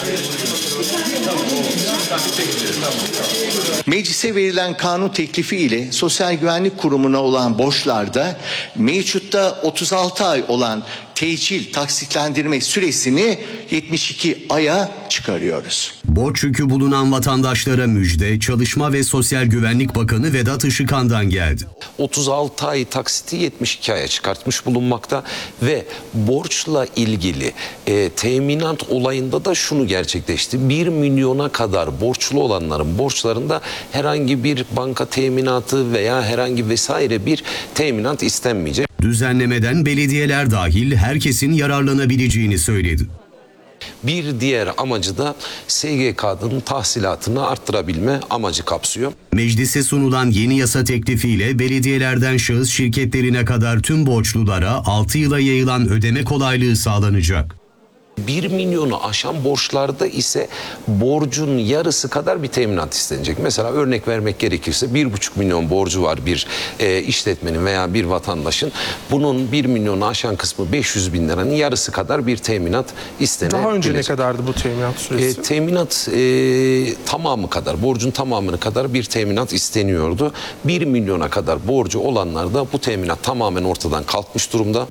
Meclise verilen kanun teklifi ile Sosyal Güvenlik Kurumu'na olan borçlarda mevcutta 36 ay olan tecil taksitlendirme süresini 72 aya çıkarıyoruz. Borç yükü bulunan vatandaşlara müjde Çalışma ve Sosyal Güvenlik Bakanı Vedat Işıkhan'dan geldi. 36 ay taksiti 72 aya çıkartmış bulunmakta ve borçla ilgili teminat olayında da şunu gerçekleşti. 1 milyona kadar borçlu olanların borçlarında herhangi bir banka teminatı veya herhangi vesaire bir teminat istenmeyecek. Düzenlemeden belediyeler dahil herkesin yararlanabileceğini söyledi. Bir diğer amacı da SGK'nın tahsilatını arttırabilme amacı kapsıyor. Meclise sunulan yeni yasa teklifiyle belediyelerden şahıs şirketlerine kadar tüm borçlulara 6 yıla yayılan ödeme kolaylığı sağlanacak. 1 milyonu aşan borçlarda ise borcun yarısı kadar bir teminat istenecek. Mesela örnek vermek gerekirse 1,5 milyon borcu var bir işletmenin veya bir vatandaşın. Bunun 1 milyonu aşan kısmı 500 bin liranın yarısı kadar bir teminat istenebilir. Daha önce ne kadardı bu teminat süresi? Teminat tamamı kadar, borcun tamamını kadar bir teminat isteniyordu. 1 milyona kadar borcu olanlarda bu teminat tamamen ortadan kalkmış durumda.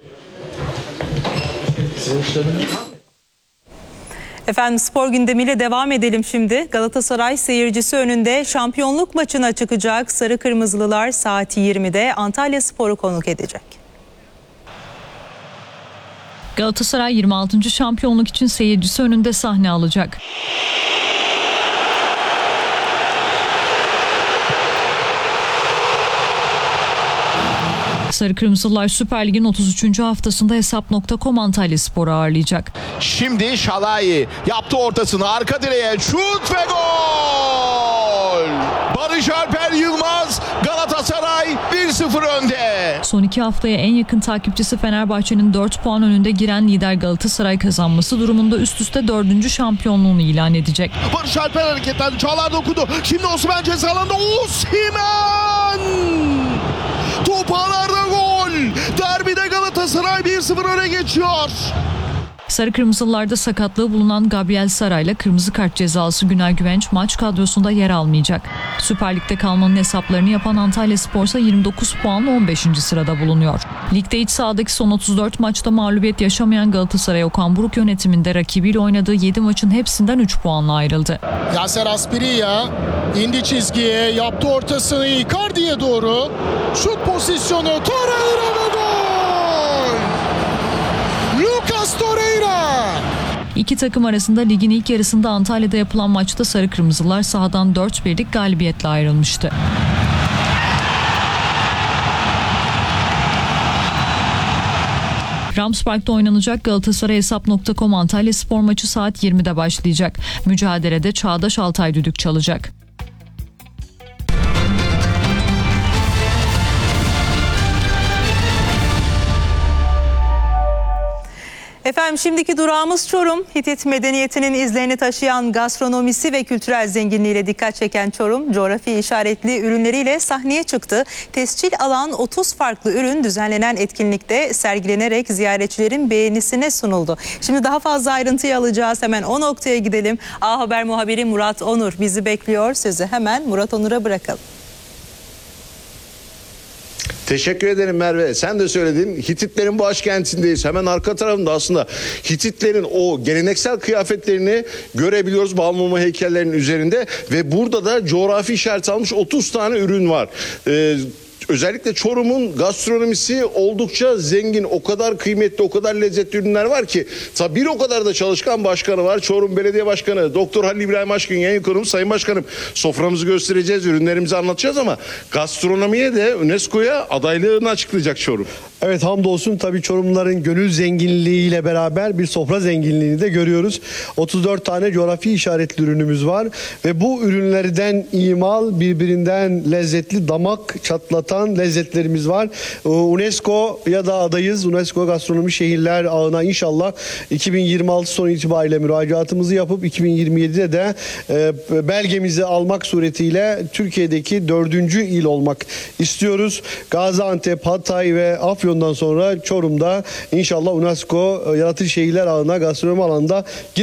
Efendim spor gündemiyle devam edelim şimdi. Galatasaray seyircisi önünde şampiyonluk maçına çıkacak. Sarı Kırmızılılar saat 20'de Antalyaspor'u konuk edecek. Galatasaray 26. şampiyonluk için seyircisi önünde sahne alacak. Sarı Kırmızılar Süper Lig'in 33. haftasında Hesap.com Antalyaspor'u ağırlayacak. Şimdi Şalai yaptı ortasını, arka direğe şut ve gol! Barış Alper Yılmaz, Galatasaray 1-0 önde. Son 2 haftaya en yakın takipçisi Fenerbahçe'nin 4 puan önünde giren lider Galatasaray kazanması durumunda üst üste 4. şampiyonluğunu ilan edecek. Barış Alper hareketlendi, Çağlar dokundu. Şimdi Osimhen ceza alanında, Osimhen! Top ağlarda gol. Derbide Galatasaray 1-0 öne geçiyor. Sarı Kırmızılılarda sakatlığı bulunan Gabriel Saray'la kırmızı kart cezalısı Günay Güvenç maç kadrosunda yer almayacak. Süper Lig'de kalmanın hesaplarını yapan Antalyaspor ise 29 puanla 15. sırada bulunuyor. Ligde iç sahadaki son 34 maçta mağlubiyet yaşamayan Galatasaray Okan Buruk yönetiminde rakibiyle oynadığı 7 maçın hepsinden 3 puanla ayrıldı. Yaser Aspirilla indi çizgiye, yaptı ortasını Icardi'ye doğru. Şut pozisyonu, Torreira ve gol! Lucas Torreira! İki takım arasında ligin ilk yarısında Antalya'da yapılan maçta Sarı Kırmızılar sahadan 4-1'lik galibiyetle ayrılmıştı. Ramspark'ta oynanacak Galatasaray Hesap.com Antalyaspor maçı saat 20'de başlayacak. Mücadelede Çağdaş Altay düdük çalacak. Efendim şimdiki durağımız Çorum. Hitit medeniyetinin izlerini taşıyan gastronomisi ve kültürel zenginliğiyle dikkat çeken Çorum, coğrafi işaretli ürünleriyle sahneye çıktı. Tescil alan 30 farklı ürün düzenlenen etkinlikte sergilenerek ziyaretçilerin beğenisine sunuldu. Şimdi daha fazla ayrıntıyı alacağız. Hemen o noktaya gidelim. A Haber muhabiri Murat Onur bizi bekliyor. Sözü hemen Murat Onur'a bırakalım. Teşekkür ederim Merve. Sen de söyledin. Hititlerin başkentindeyiz. Hemen arka tarafında aslında Hititlerin o geleneksel kıyafetlerini görebiliyoruz. Balmumu heykellerinin üzerinde ve burada da coğrafi işaret almış 30 tane ürün var. Özellikle Çorum'un gastronomisi oldukça zengin. O kadar kıymetli, o kadar lezzetli ürünler var ki. Tabii bir o kadar da çalışkan başkanı var. Çorum Belediye Başkanı Doktor Halil İbrahim Aşkın yayın konuğumuz. Sayın Başkanım, soframızı göstereceğiz, ürünlerimizi anlatacağız ama gastronomiye de UNESCO'ya adaylığını açıklayacak Çorum. Evet, hamdolsun tabii Çorumluların gönül zenginliğiyle beraber bir sofra zenginliğini de görüyoruz. 34 tane coğrafi işaretli ürünümüz var ve bu ürünlerden imal birbirinden lezzetli, damak çatlatan lezzetlerimiz var. UNESCO'ya da adayız. UNESCO Gastronomi Şehirler Ağı'na inşallah 2026 sonu itibariyle müracaatımızı yapıp 2027'de de belgemizi almak suretiyle Türkiye'deki 4. il olmak istiyoruz. Gaziantep, Hatay ve Afyon'dan sonra Çorum'da inşallah UNESCO Yaratıcı Şehirler Ağı'na gastronomi alanında